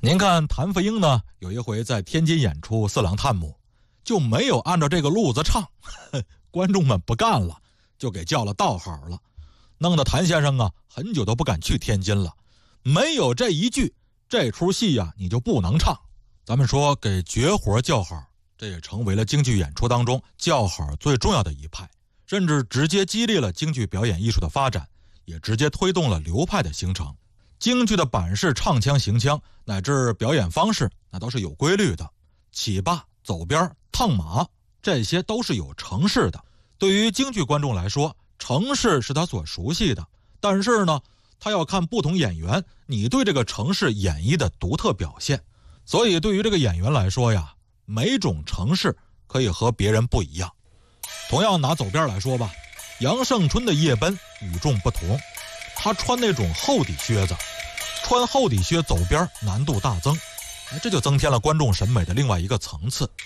您看谭富英呢，有一回在天津演出《四郎探母》，就没有按照这个路子唱，观众们不干了，就给叫了道好了，弄得谭先生啊很久都不敢去天津了。没有这一句，这出戏啊你就不能唱。咱们说给绝活叫好，这也成为了京剧演出当中叫好最重要的一派，甚至直接激励了京剧表演艺术的发展，也直接推动了流派的形成。京剧的板式、唱腔、行腔乃至表演方式，那都是有规律的，起霸、走边、趟马，这些都是有程式的。对于京剧观众来说，程式是他所熟悉的，但是呢，他要看不同演员你对这个程式演绎的独特表现。所以对于这个演员来说呀，每种程式可以和别人不一样。同样拿走边来说吧，杨胜春的夜奔与众不同，他穿那种厚底靴子，穿厚底靴走边难度大增，这就增添了观众审美的另外一个层次。